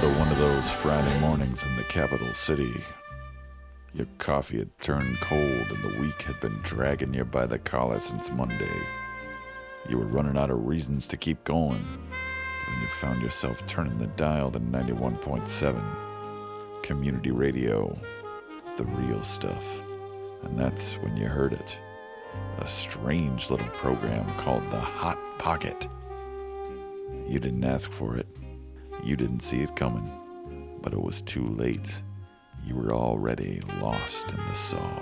another one of those Friday mornings in the capital city. Your coffee had turned cold and the week had been dragging you by the collar since Monday. You were running out of reasons to keep going, and you found yourself turning the dial to 91.7. Community radio, the real stuff. And that's when you heard it. A strange little program called The Hot Pocket. You didn't ask for it. You didn't see it coming. But it was too late. You were already lost in the sauce.